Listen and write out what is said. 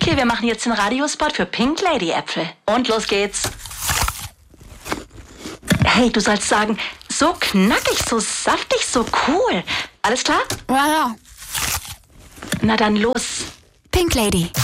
Okay, wir machen jetzt den Radiospot für Pink Lady Äpfel. Und los geht's. Hey, du sollst sagen, so knackig, so saftig, so cool. Alles klar? Ja. Na dann los. Pink Lady.